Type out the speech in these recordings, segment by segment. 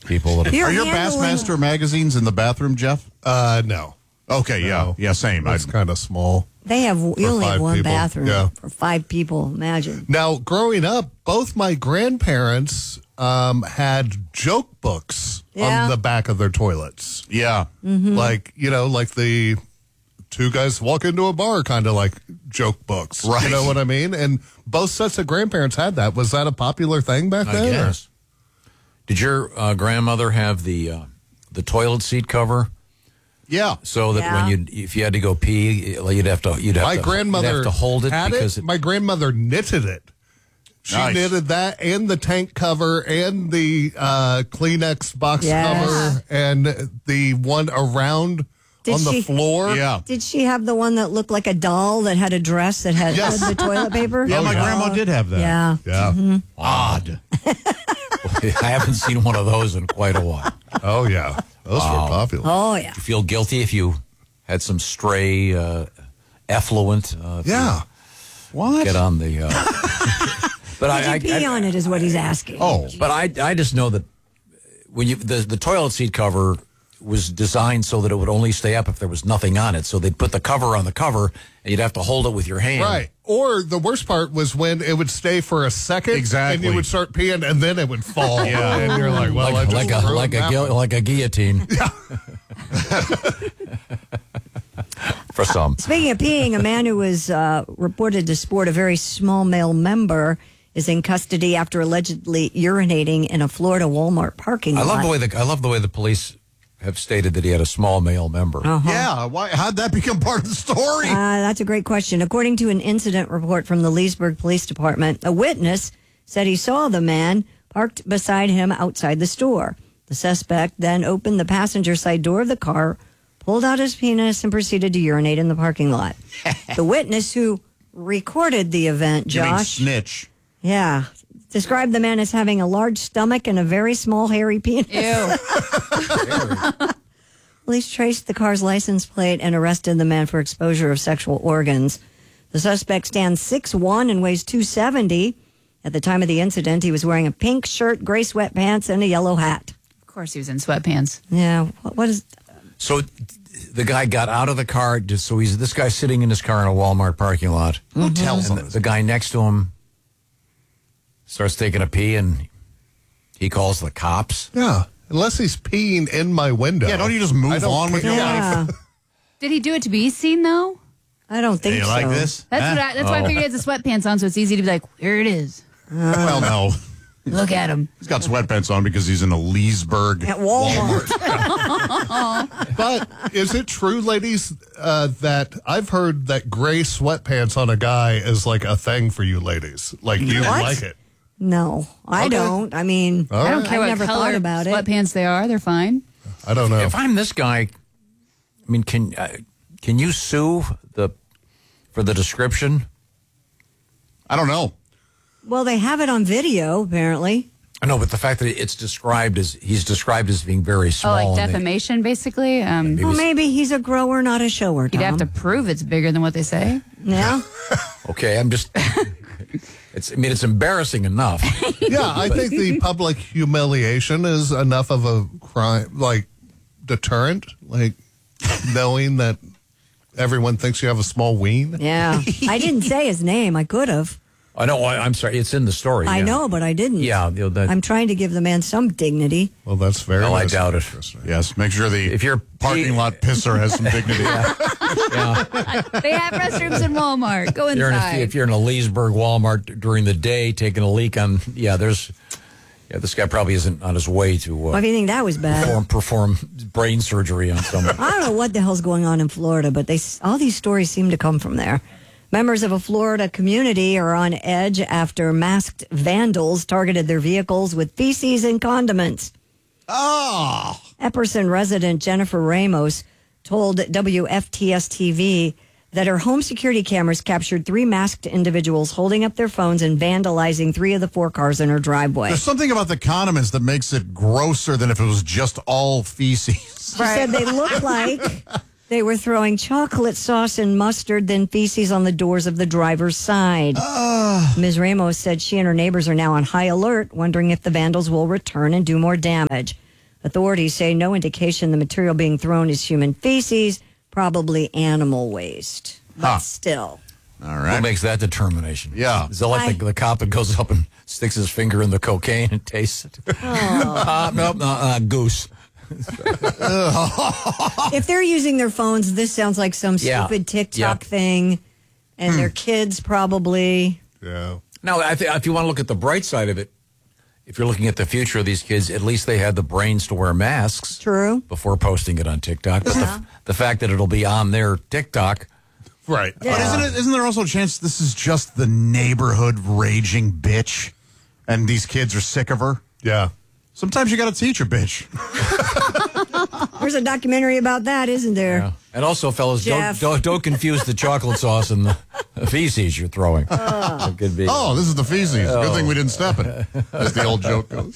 people. Are your Bassmaster magazines in the bathroom, Jeff? No. Okay, No. yeah, same. It's kind of small. They have, you only have 5 one people. bathroom Yeah. for 5 people, imagine. Now, growing up, both my grandparents had joke books on the back of their toilets. Yeah. Like, like the two guys walk into a bar kind of like joke books. Right. You know what I mean? And both sets of grandparents had that. Was that a popular thing back then? I guess. Did your grandmother have the toilet seat cover? Yeah. So that if you had to go pee, you'd have to hold it had because my grandmother knitted it. She Nice. knitted that and the tank cover and the Kleenex box cover and the one around on the floor. Yeah. Did she have the one that looked like a doll that had a dress that had the toilet paper? Yeah, my grandma did have that. Yeah. Yeah. Odd. I haven't seen one of those in quite a while. Oh, yeah. Those were popular. Oh, yeah. You feel guilty if you had some stray effluent. Yeah. What? Get on the. But Did you pee on it is what he's asking. Oh, but I just know that when the toilet seat cover was designed so that it would only stay up if there was nothing on it. So they'd put the cover on the cover, and you'd have to hold it with your hand. Right. Or the worst part was when it would stay for a second. Exactly. And you would start peeing, and then it would fall. Yeah. And you're like, well, like a guillotine. Yeah. For some. Speaking of peeing, a man who was reported to sport a very small male member is in custody after allegedly urinating in a Florida Walmart parking lot. I love the way the police have stated that he had a small male member. Yeah. Why? How'd that become part of the story? That's a great question. According to an incident report from the Leesburg Police Department, a witness said he saw the man parked beside him outside the store. The suspect then opened the passenger side door of the car, pulled out his penis, and proceeded to urinate in the parking lot. The witness who recorded the event, You mean Josh, snitch. described the man as having a large stomach and a very small hairy penis. Ew. Police traced the car's license plate and arrested the man for exposure of sexual organs. The suspect stands 6'1" and weighs 270. At the time of the incident, he was wearing a pink shirt, gray sweatpants, and a yellow hat. Of course he was in sweatpants. Yeah, what is... So the guy got out of the car. This guy sitting in his car in a Walmart parking lot. Who tells And him? the guy next to him starts taking a pee, and he calls the cops. Yeah. Unless he's peeing in my window. Yeah, don't you just move on with your life? Yeah, Did he do it to be seen, though? I don't think Hey, you so. like this? That's why I figured he has the sweatpants on, so it's easy to be like, here it is. Well, no. Look at him. He's got sweatpants on because he's in a Leesburg. At Walmart. But is it true, ladies, that I've heard that gray sweatpants on a guy is like a thing for you ladies? Like you What? like it? No, I Okay. don't. I mean, I don't care I've what never color thought about it. sweatpants they are. They're fine. I don't know. If I'm this guy, I mean, can you sue for the description? I don't know. Well, they have it on video, apparently. I know, but the fact that he's described as being very small. Oh, like and defamation, basically. Well, maybe he's a grower, not a shower, Tom. You'd have to prove it's bigger than what they say. Yeah? Okay, I'm just. It's embarrassing enough. Yeah, I think the public humiliation is enough of a crime, like deterrent, like knowing that everyone thinks you have a small ween. Yeah. I didn't say his name. I could have. I know. I'm sorry. It's in the story. I yeah. know, but I didn't. Yeah, I'm trying to give the man some dignity. Well, that's very Well, I nice. doubt it. Yes, make sure the If you're parking lot pisser has some dignity. Yeah. They have restrooms in Walmart. Go inside. If you're in a Leesburg Walmart during the day taking a leak on, this guy probably isn't on his way to Why do you think that was bad? perform brain surgery on someone. I don't know what the hell's going on in Florida, but all these stories seem to come from there. Members of a Florida community are on edge after masked vandals targeted their vehicles with feces and condiments. Oh. Epperson resident Jennifer Ramos told WFTS-TV that her home security cameras captured 3 masked individuals holding up their phones and vandalizing 3 of the 4 cars in her driveway. There's something about the condiments that makes it grosser than if it was just all feces. She said they looked like they were throwing chocolate sauce and mustard, then feces on the doors of the driver's side. Ms. Ramos said she and her neighbors are now on high alert, wondering if the vandals will return and do more damage. Authorities say no indication the material being thrown is human feces, probably animal waste. But still. All Who right. makes that determination? Yeah. Is that like the cop that goes up and sticks his finger in the cocaine and tastes it? Goose. If they're using their phones, this sounds like some stupid TikTok thing, and their kids probably. Yeah. Now, if you want to look at the bright side of it, if you're looking at the future of these kids, at least they had the brains to wear masks. True. Before posting it on TikTok. But the fact that it'll be on their TikTok. Right. But isn't there also a chance this is just the neighborhood raging bitch, and these kids are sick of her? Yeah. Sometimes you got to teach a bitch. There's a documentary about that, isn't there? Yeah. And also, fellas, Jeff. don't confuse the chocolate sauce and the feces you're throwing. It could be. Oh, this is the feces. Good thing we didn't step it, as the old joke goes.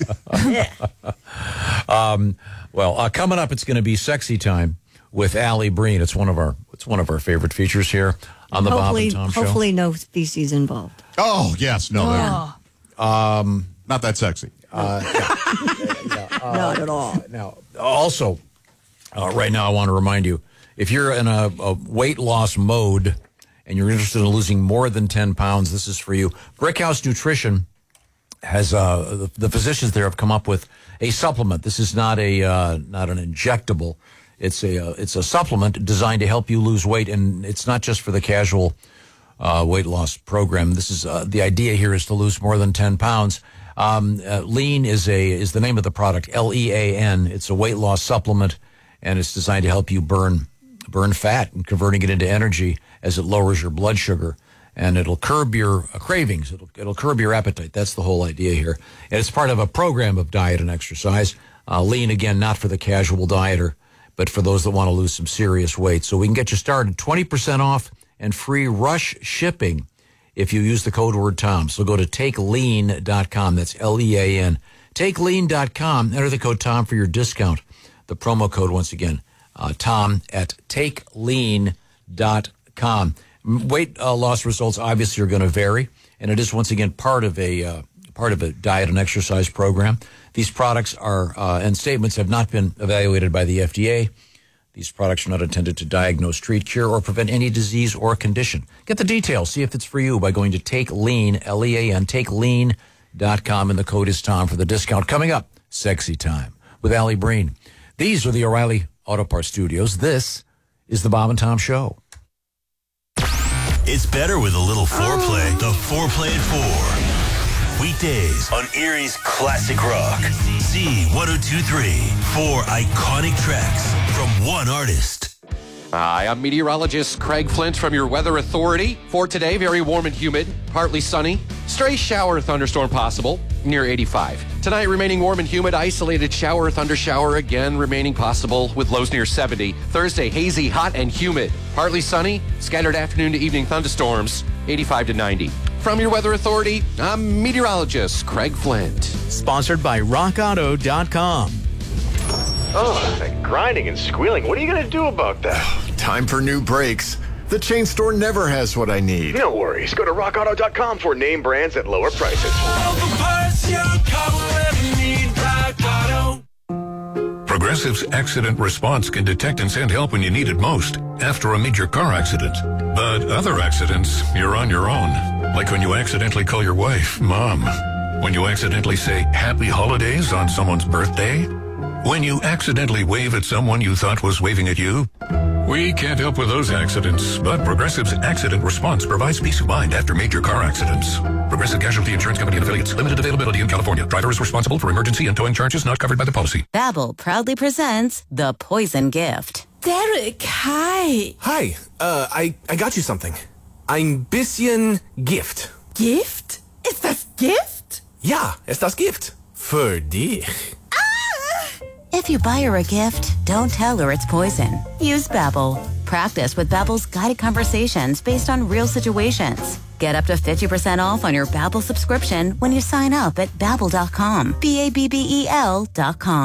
Coming up, it's going to be Sexy Time with Allie Breen. It's one of our favorite features here on the Bob and Tom Show. Hopefully no feces involved. Oh, yes. No, they're not that sexy. Not at all. Now, also, right now, I want to remind you, if you're in a weight loss mode and you're interested in losing more than 10 pounds, this is for you. Brickhouse Nutrition has the physicians there have come up with a supplement. This is not an injectable. It's a supplement designed to help you lose weight, and it's not just for the casual weight loss program. This is the idea here is to lose more than 10 pounds. Lean is the name of the product. LEAN. It's a weight loss supplement, and it's designed to help you burn fat and converting it into energy as it lowers your blood sugar, and it'll curb your cravings. It'll curb your appetite. That's the whole idea here, and it's part of a program of diet and exercise. Lean, again, not for the casual dieter, but for those that want to lose some serious weight. So we can get you started. 20% off and free rush shipping if you use the code word Tom. So go to takelean.com. That's LEAN. Takelean.com. Enter the code Tom for your discount. The promo code, once again, Tom at takelean.com. Weight loss results obviously are going to vary, and it is once again part of a diet and exercise program. These products are and statements have not been evaluated by the FDA. These products are not intended to diagnose, treat, cure, or prevent any disease or condition. Get the details. See if it's for you by going to TakeLean, LEAN, takelean.com, and the code is Tom for the discount. Coming up, Sexy Time with Allie Breen. These are the O'Reilly Auto Parts Studios. This is the Bob and Tom Show. It's better with a little foreplay. The Foreplay at 4. Weekdays on Erie's Classic Rock. Z1023. 4 iconic tracks from one artist. Hi, I'm meteorologist Craig Flint from your Weather Authority. For today, very warm and humid, partly sunny. Stray shower thunderstorm possible, near 85. Tonight, remaining warm and humid, isolated shower, thundershower again remaining possible with lows near 70. Thursday, hazy, hot, and humid. Partly sunny, scattered afternoon to evening thunderstorms, 85 to 90. From your Weather Authority, I'm meteorologist Craig Flint. Sponsored by RockAuto.com. Oh, that grinding and squealing. What are you going to do about that? Time for new brakes. The chain store never has what I need. No worries. Go to rockauto.com for name brands at lower prices. Progressive's accident response can detect and send help when you need it most after a major car accident. But other accidents, you're on your own. Like when you accidentally call your wife Mom. When you accidentally say Happy Holidays on someone's birthday. When you accidentally wave at someone you thought was waving at you. We can't help with those accidents, but Progressive's accident response provides peace of mind after major car accidents. Progressive Casualty Insurance Company and affiliates. Limited availability in California. Driver is responsible for emergency and towing charges not covered by the policy. Babbel proudly presents The Poison Gift. Derek, hi. Hi, I got you something. Ein bisschen Gift. Gift? Ist das Gift? Ja, ist das Gift. Für dich. If you buy her a gift, don't tell her it's poison. Use Babbel. Practice with Babbel's guided conversations based on real situations. Get up to 50% off on your Babbel subscription when you sign up at Babbel.com. BABBEL.com.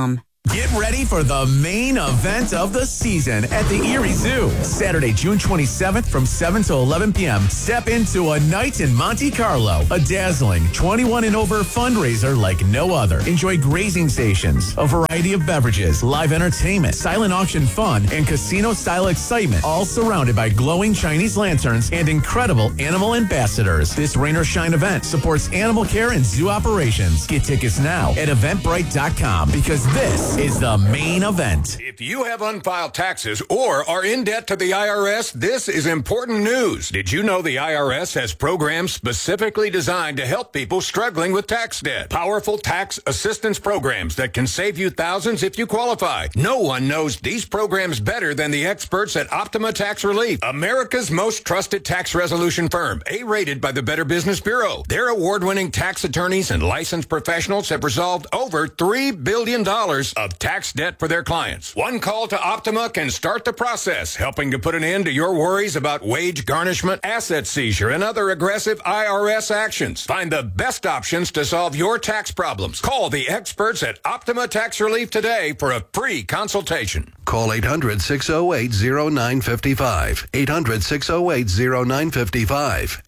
Get ready for the main event of the season at the Erie Zoo. Saturday, June 27th from 7 to 11 p.m. Step into a night in Monte Carlo. A dazzling 21 and over fundraiser like no other. Enjoy grazing stations, a variety of beverages, live entertainment, silent auction fun, and casino-style excitement, all surrounded by glowing Chinese lanterns and incredible animal ambassadors. This rain or shine event supports animal care and zoo operations. Get tickets now at eventbrite.com because this is the main event. If you have unfiled taxes or are in debt to the IRS, this is important news. Did you know the IRS has programs specifically designed to help people struggling with tax debt? Powerful tax assistance programs that can save you thousands if you qualify. No one knows these programs better than the experts at Optima Tax Relief, America's most trusted tax resolution firm, A-rated by the Better Business Bureau. Their award-winning tax attorneys and licensed professionals have resolved over $3 billion of tax debt for their clients. One call to Optima can start the process, helping to put an end to your worries about wage garnishment, asset seizure, and other aggressive IRS actions. Find the best options to solve your tax problems. Call the experts at Optima Tax Relief today for a free consultation. Call 800-608-0955. 800-608-0955.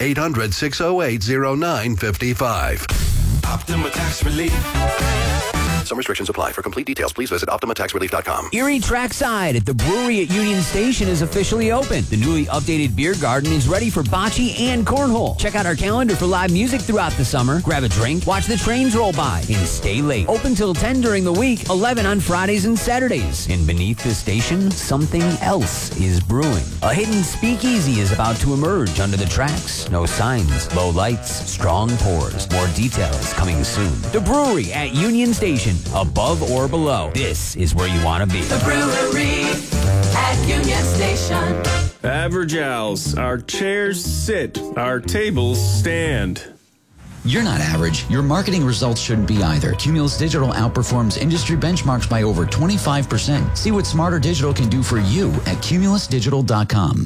800-608-0955. Optima Tax Relief. Some restrictions apply. For complete details, please visit OptimaTaxRelief.com. Erie Trackside at the brewery at Union Station is officially open. The newly updated beer garden is ready for bocce and cornhole. Check out our calendar for live music throughout the summer. Grab a drink, watch the trains roll by, and stay late. Open till 10 during the week, 11 on Fridays and Saturdays. And beneath the station, something else is brewing. A hidden speakeasy is about to emerge under the tracks. No signs, low lights, strong pours. More details coming soon. The brewery at Union Station. Above or below, this is where you want to be. The brewery at Union Station. Average Al's. Our chairs sit. Our tables stand. You're not average. Your marketing results shouldn't be either. Cumulus Digital outperforms industry benchmarks by over 25%. See what Smarter Digital can do for you at cumulusdigital.com.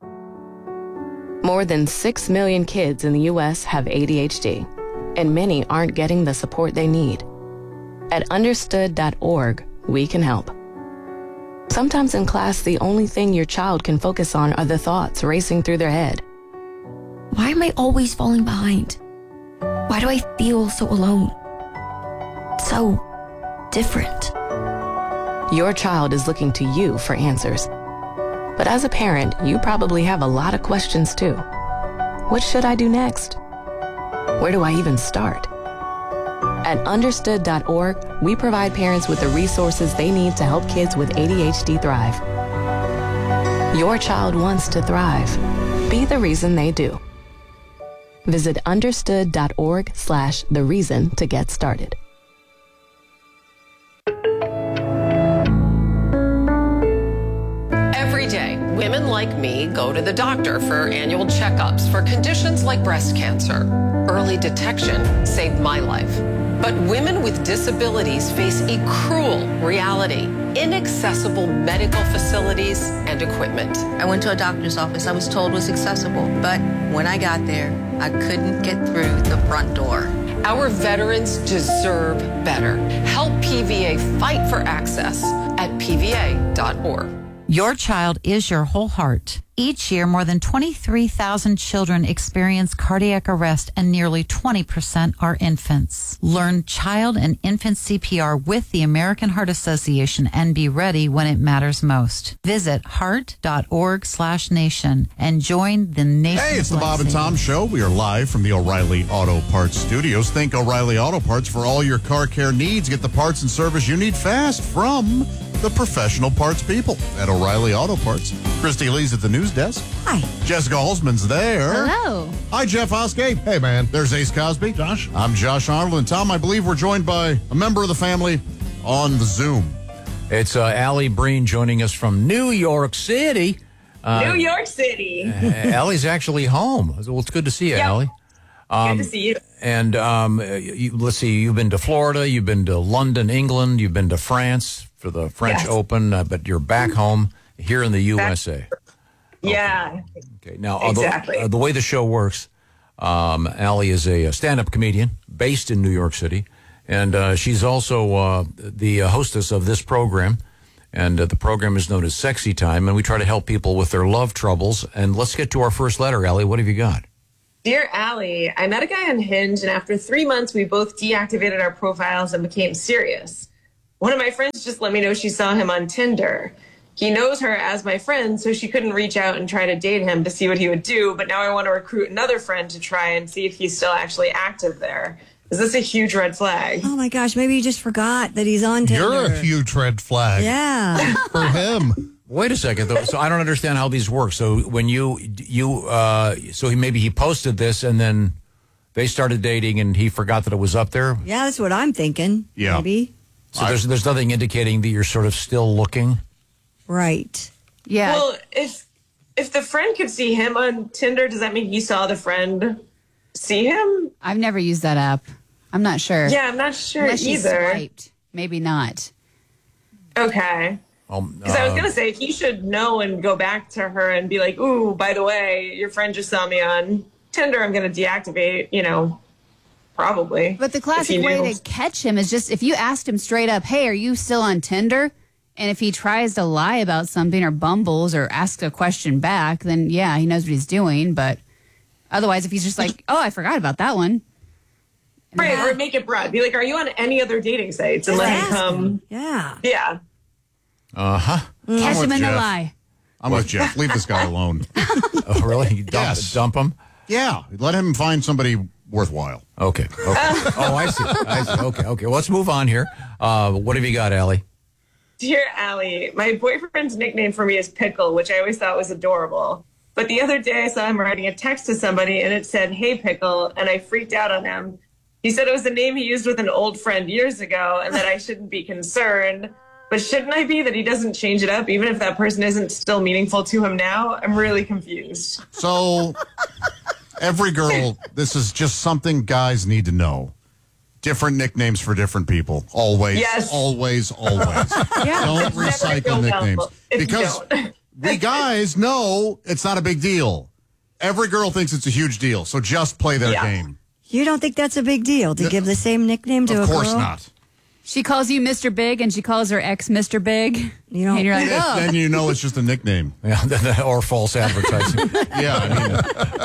More than 6 million kids in the U.S. have ADHD, and many aren't getting the support they need. At understood.org, we can help. Sometimes in class, the only thing your child can focus on are the thoughts racing through their head. Why am I always falling behind? Why do I feel so alone? So different. Your child is looking to you for answers. But as a parent, you probably have a lot of questions too. What should I do next? Where do I even start? At understood.org, we provide parents with the resources they need to help kids with ADHD thrive. Your child wants to thrive. Be the reason they do. Visit understood.org/the reason to get started. Every day, women like me go to the doctor for annual checkups for conditions like breast cancer. Early detection saved my life. But women with disabilities face a cruel reality: inaccessible medical facilities and equipment. I went to a doctor's office I was told was accessible, but when I got there, I couldn't get through the front door. Our veterans deserve better. Help PVA fight for access at PVA.org. Your child is your whole heart. Each year, more than 23,000 children experience cardiac arrest, and nearly 20% are infants. Learn child and infant CPR with the American Heart Association and be ready when it matters most. Visit heart.org/nation and join the nation. Hey, it's the Bob and Tom Show. We are live from the O'Reilly Auto Parts Studios. Think O'Reilly Auto Parts for all your car care needs. Get the parts and service you need fast from the professional parts people at O'Reilly Auto Parts. Christy Lee's at the news desk. Hi. Jessica Holzman's there. Hello. Hi, Jeff Oskey. Hey, man. There's Ace Cosby. Josh. I'm Josh Arnold. And Tom, I believe we're joined by a member of the family on the Zoom. It's Allie Breen joining us from New York City. New York City. Allie's actually home. Well, it's good to see you, yep. Allie. Good to see you. And let's see, you've been to Florida, you've been to London, England, you've been to France for the French Open, but you're back home here in the USA. Yeah. Okay. Now, exactly. The way the show works, Allie is a stand-up comedian based in New York City, And she's also the hostess of this program. And the program is known as Sexy Time. And we try to help people with their love troubles. And let's get to our first letter, Allie. What have you got? Dear Allie, I met a guy on Hinge, and after 3 months, we both deactivated our profiles and became serious. One of my friends just let me know she saw him on Tinder. He knows her as my friend, so she couldn't reach out and try to date him to see what he would do, but now I want to recruit another friend to try and see if he's still actually active there. Is this a huge red flag? Oh my gosh, maybe you just forgot that he's on Tinder. You're a huge red flag. Yeah. For him. Wait a second, though. So I don't understand how these work. So when maybe he posted this and then they started dating and he forgot that it was up there? Yeah, that's what I'm thinking. Yeah. Maybe. So there's nothing indicating that you're sort of still looking? Right. Yeah. Well, if the friend could see him on Tinder, does that mean he saw the friend see him? I've never used that app. I'm not sure. Yeah, I'm not sure Unless she either. swiped. Maybe not. Okay. Because I was going to say, he should know and go back to her and be like, ooh, by the way, your friend just saw me on Tinder. I'm going to deactivate, probably. But the classic way to catch him is just if you asked him straight up, hey, are you still on Tinder? And if he tries to lie about something or bumbles or asks a question back, then yeah, he knows what he's doing. But otherwise, if he's just like, oh, I forgot about that one. Right, or make it broad. Be like, are you on any other dating sites? And let him come. Yeah. Yeah. Uh-huh. Catch him in the lie. I'm with Jeff. Leave this guy alone. Oh, really? Dump him? Yeah. Let him find somebody worthwhile. Okay. Oh, I see. Okay. Well, let's move on here. What have you got, Allie? Dear Allie, my boyfriend's nickname for me is Pickle, which I always thought was adorable. But the other day I saw him writing a text to somebody and it said, hey, Pickle, and I freaked out on him. He said it was the name he used with an old friend years ago and that I shouldn't be concerned. But shouldn't I be that he doesn't change it up, even if that person isn't still meaningful to him now? I'm really confused. So, every girl, this is just something guys need to know. Different nicknames for different people. Always. Yes. Always. Yeah. Don't recycle nicknames. Because we guys know it's not a big deal. Every girl thinks it's a huge deal. So just play their game. You don't think that's a big deal to give the same nickname to a girl? Of course not. She calls you Mr. Big and she calls her ex Mr. Big. And you're like, oh. Then you know it's just a nickname. Yeah, or false advertising. Yeah,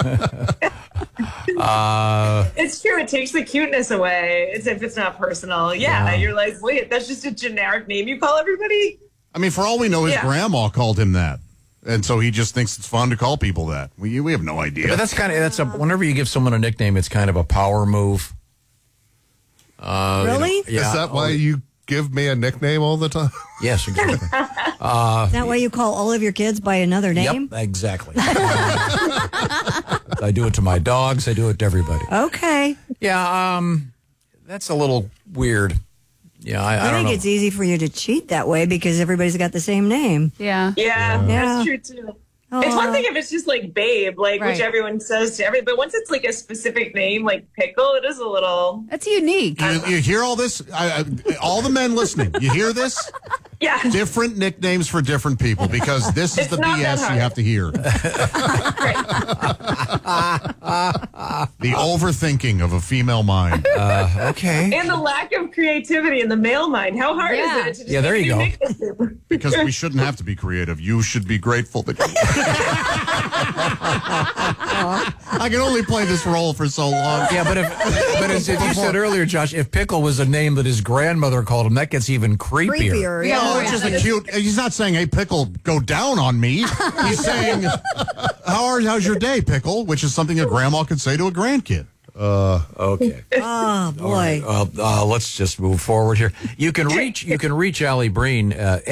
It's true. It takes the cuteness away. It's if it's not personal. Yeah, you're like, wait, that's just a generic name you call everybody? for all we know, his grandma called him that. And so he just thinks it's fun to call people that. We have no idea. But whenever you give someone a nickname, it's kind of a power move. Really? Is that why you give me a nickname all the time? Yes, exactly. Is that why you call all of your kids by another name? Yep, exactly. I do it to my dogs. I do it to everybody. Okay. Yeah, that's a little weird. Yeah, I don't think know. it's easy for you to cheat that way because everybody's got the same name. Yeah. Yeah, that's true, too. It's one thing if it's just like Babe, which everyone says to everybody, but once it's like a specific name, like Pickle, it is a little... That's unique. You hear all this? All the men listening, you hear this? Yeah. Different nicknames for different people because this is the BS you have to hear. The overthinking of a female mind. Okay. And the lack of creativity in the male mind. How hard is it to just there you go. Because we shouldn't have to be creative. You should be grateful that I can only play this role for so long. Yeah, but as you said earlier, Josh, if Pickle was a name that his grandmother called him, that gets even creepier. No, it's just a cute. He's not saying, "Hey, Pickle, go down on me." He's saying, "How's your day, Pickle?" Which is something a grandma could say to a grandkid. Okay. Oh boy. Right. Let's just move forward here. You can reach Allie Breen,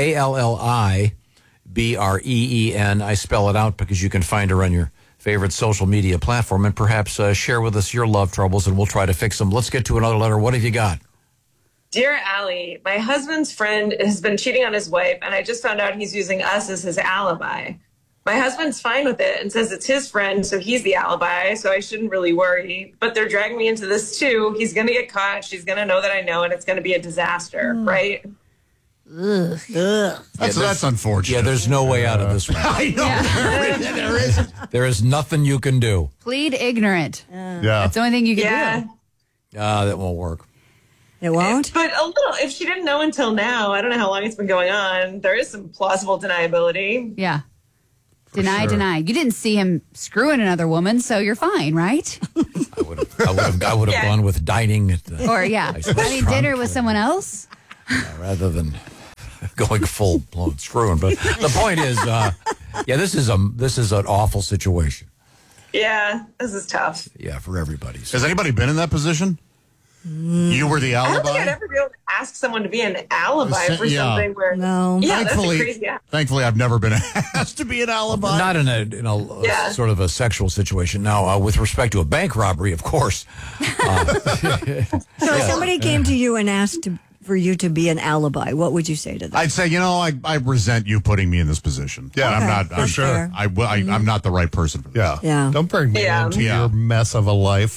ALLIBREEN. I spell it out because you can find her on your favorite social media platform and perhaps share with us your love troubles and we'll try to fix them. Let's get to another letter. What have you got? Dear Allie, my husband's friend has been cheating on his wife, and I just found out he's using us as his alibi. My husband's fine with it and says it's his friend, so he's the alibi, so I shouldn't really worry. But they're dragging me into this, too. He's going to get caught. She's going to know that I know, and it's going to be a disaster, right? Ugh. That's unfortunate. Yeah, there's no way out of this one. I know. Yeah. There isn't. There is nothing you can do. Plead ignorant. Yeah. That's the only thing you can do. That won't work. It won't? But a little. If she didn't know until now, I don't know how long it's been going on. There is some plausible deniability. Yeah. Deny. You didn't see him screwing another woman, so you're fine, right? I would have gone with dining at the, Or, having dinner with someone else? rather than going full blown screwing. But the point is, this is an awful situation. Yeah, this is tough. Yeah, for everybody. Has anybody been in that position? You were the alibi? I don't think I'd ever be able to ask someone to be an alibi for something where. No. Yeah, Thankfully, that's crazy. thankfully, I've never been asked to be an alibi. Not in a sort of a sexual situation. Now, with respect to a bank robbery, of course. So if somebody came to you and asked for you to be an alibi, what would you say to them? I'd say, I resent you putting me in this position. Yeah, I'm not for sure. I'm not the right person for this. Yeah. Don't bring me into your mess of a life.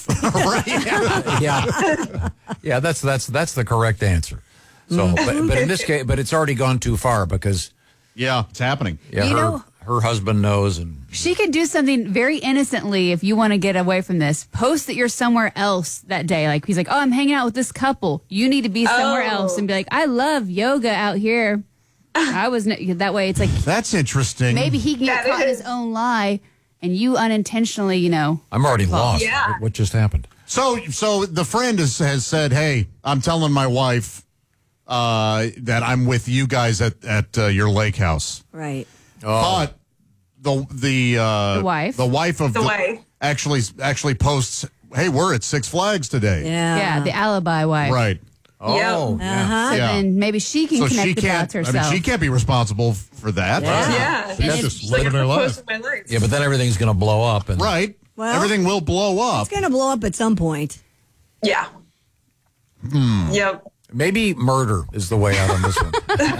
Yeah, that's the correct answer. So, but in this case, it's already gone too far because it's happening. Yeah, her husband knows, and She could do something very innocently if you want to get away from this. Post that you're somewhere else that day. Like, he's like, I'm hanging out with this couple. You need to be somewhere else. And be like, I love yoga out here. That way it's like. That's interesting. Maybe he can get caught in his own lie and you unintentionally, I'm already lost. Yeah. What just happened? So the friend has said, hey, I'm telling my wife that I'm with you guys at your lake house. Right. But the wife actually posts, hey, we're at Six Flags today. Yeah, the alibi wife. Right. Oh, So then maybe she can connect the dots herself. she can't be responsible for that. Yeah. She's just living her life. Yeah, but then everything's going to blow up. And Right. Well, everything will blow up. It's going to blow up at some point. Yeah. Yep. Maybe murder is the way out on this one.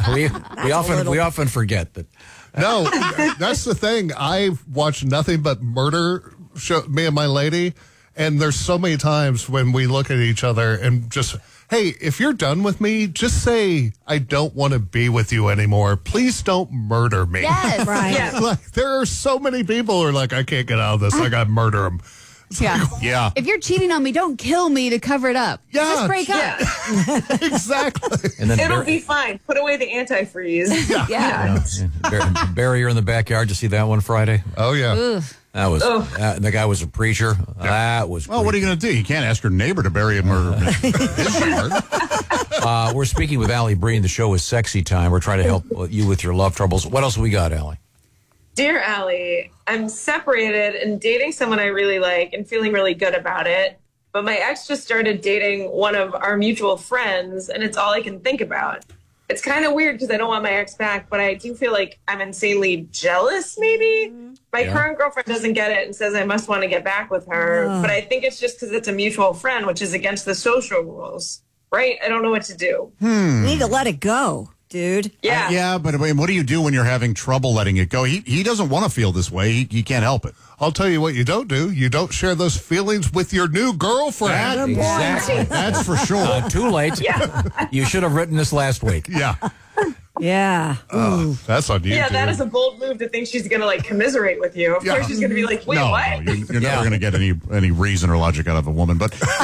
we often forget that. No, that's the thing. I've watched nothing but murder show, me and my lady, and there's so many times when we look at each other and just, hey, if you're done with me, just say I don't want to be with you anymore. Please don't murder me. Yes, right. Yeah. Like, there are so many people who are like, I can't get out of this. I got to murder them. Yeah. If you're cheating on me, don't kill me to cover it up. Yeah. Just break up. Exactly. And then It'll be fine. Put away the antifreeze. Yeah. bury her in the backyard. Did you see that one Friday? Oh, yeah. Ugh. That was the guy was a preacher. That was. Well, what are you going to do? You can't ask your neighbor to bury him in his yard. We're speaking with Allie Breen. The show is Sexy Time. We're trying to help you with your love troubles. What else we got, Allie? Dear Allie, I'm separated and dating someone I really like and feeling really good about it. But my ex just started dating one of our mutual friends, and it's all I can think about. It's kind of weird because I don't want my ex back, but I do feel like I'm insanely jealous, maybe. My current girlfriend doesn't get it and says I must want to get back with her. But I think it's just because it's a mutual friend, which is against the social rules, right? I don't know what to do. You need to let it go, dude. Yeah. But I mean, what do you do when you're having trouble letting it go? He doesn't want to feel this way. He can't help it. I'll tell you what you don't do. You don't share those feelings with your new girlfriend. Exactly. That's for sure. Too late. Yeah. You should have written this last week. Yeah. Yeah. That's on you, Yeah, that dude. is a bold move to think she's going to commisserate with you. Of course she's going to be like, wait, No, what? you're never going to get any reason or logic out of a woman. But it's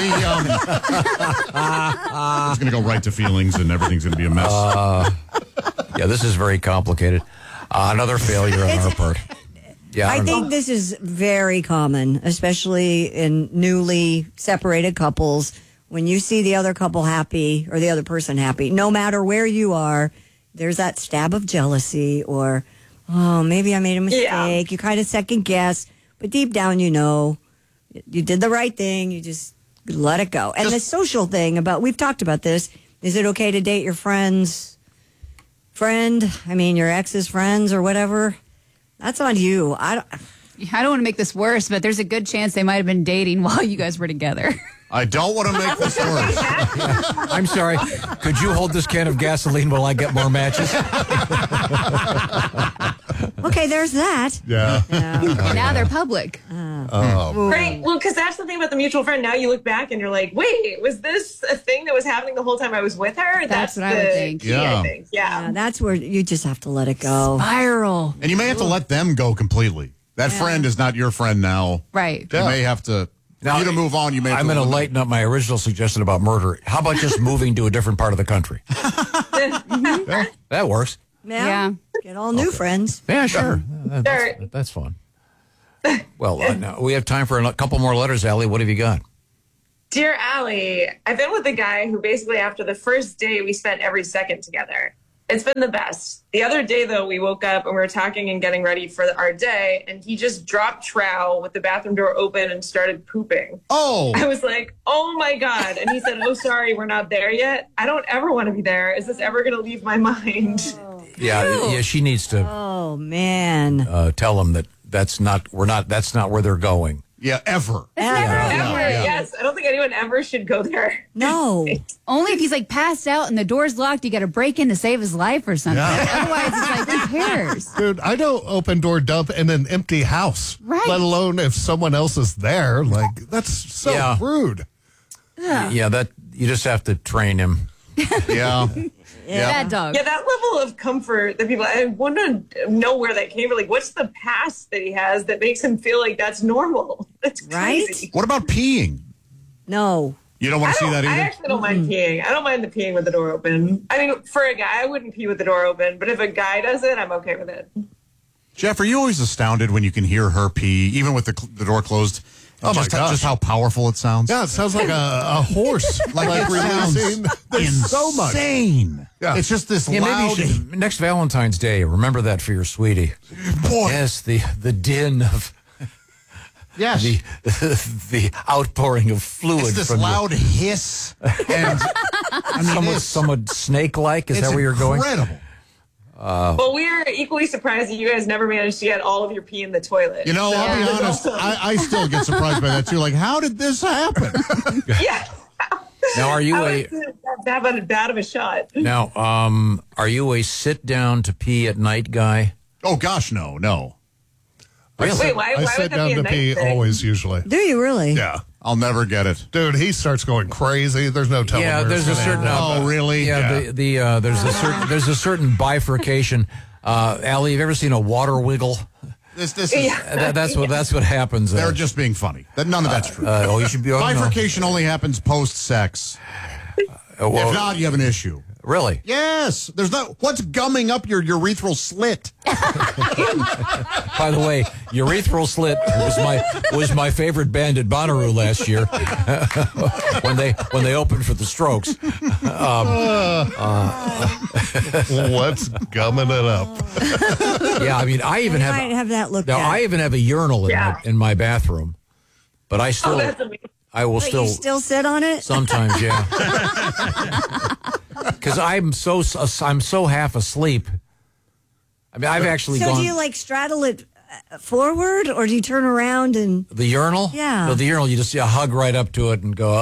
going to go right to feelings, and everything's going to be a mess. Yeah, this is very complicated. Another failure on our part. Yeah, I think this is very common, especially in newly separated couples. When you see the other couple happy or the other person happy, no matter where you are, there's that stab of jealousy or, oh, maybe I made a mistake. Yeah. You kind of second guess, but deep down, you know, you did the right thing. You just let it go. And the social thing we've talked about this. Is it okay to date your friend's friend? I mean, your ex's friends or whatever? That's on you. I don't want to make this worse, but there's a good chance they might have been dating while you guys were together. I don't want to make this worse. I'm sorry. Could you hold this can of gasoline while I get more matches? Okay, there's that. Yeah. And now they're public. Right. Well, because that's the thing about the mutual friend. Now you look back and you're like, wait, was this a thing that was happening the whole time I was with her? That's what I would think. Key, I think. Yeah. That's where you just have to let it go. Spiral. And you may have to let them go completely. That friend is not your friend now. Right. You may have to For you to move on, you may have I'm to going to eliminate. lighten up my original suggestion about murder. How about just moving to a different part of the country? That works. Yeah. Get all new friends. Yeah, sure. That's fun. Well, now we have time for a couple more letters, Allie. What have you got? Dear Allie, I've been with a guy who basically after the first day, we spent every second together. It's been the best. The other day, though, we woke up and we were talking and getting ready for our day, and he just dropped trowel with the bathroom door open and started pooping. Oh. I was like, oh, my God. And he said, oh, sorry, we're not there yet. I don't ever want to be there. Is this ever going to leave my mind? Yeah, she needs to Oh, man. tell them that that's not where they're going. Yeah, ever. Yes. I don't think anyone ever should go there. No. Only if he's like passed out and the door's locked, you got to break in to save his life or something. Yeah. Otherwise, it's like, who cares? Dude, I don't open door dump in an empty house. Right. Let alone if someone else is there. Like, that's so rude. Yeah, that you just have to train him. Yeah. Bad dog. Yeah, that level of comfort that people, I want to know where that came from. Like, what's the past that he has that makes him feel like that's normal? That's crazy. What about peeing? No. You don't want to see that I either? actually don't mind peeing. I don't mind the peeing with the door open. I mean, for a guy, I wouldn't pee with the door open, but if a guy does it, I'm okay with it. Jeff, are you always astounded when you can hear her pee, even with the door closed? Oh, my gosh. Just how powerful it sounds. Yeah, it sounds like a horse. Like it releasing. There's so much. Insane. Yeah. It's just this Yeah, maybe loud. you should, next Valentine's Day, remember that for your sweetie. Boy. Yes, the din of Yes. the outpouring of fluid. It's this from loud hiss. And I mean, somewhat snake-like. Is it's that where you're going? incredible. Well, we are equally surprised that you guys never managed to get all of your pee in the toilet. You know, So I'll be that's honest. awesome. I still get surprised by that too. Like, how did this happen? Yeah. Now, are you How a is it that bad of a shot? now? Are you a sit down to pee at night guy? Oh gosh, no. Really? Wait, why I would sit that down be a to night pee thing? always, usually. Do you really? Yeah. I'll never get it. Dude, he starts going crazy. There's no telling. Yeah, where there's it's a gonna certain. end. Oh, really? Yeah, there's a certain bifurcation. Allie, have you ever seen a water wiggle? This is. That's what happens. They're just being funny. None of that's true. You should be. Bifurcation only happens post-sex. Well, If not, you have an issue. really? Yes. There's not. What's gumming up your urethral slit? By the way, Urethral Slit was my favorite band at Bonnaroo last year when they opened for the Strokes. What's gumming it up? Yeah, I mean, I even You have might have that looked now. at. I even have a urinal in my bathroom, but I still That's amazing. I will But still you still sit on it? sometimes, yeah, because I'm so half asleep. I mean, I've actually So gone. do you like straddle it forward or do you turn around and The urinal? Yeah. No, the urinal, you just hug right up to it and go,